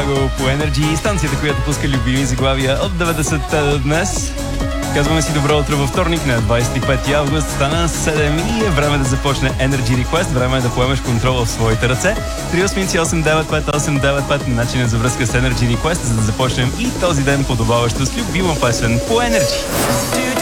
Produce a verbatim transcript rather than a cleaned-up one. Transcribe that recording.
Маго по Energy, станцията, която пуска любими заглавия от деветдесетте до днес. Казваме си добро утро във вторник на двадесет и пети август. Стана седем и е време да започне Energy Request. Време е да поемеш контрол в своите ръце. три осем осем девет пет осем девет пет на начина за връзка с Energy Request, за да започнем и този ден подобаващо с любима песен по Energy.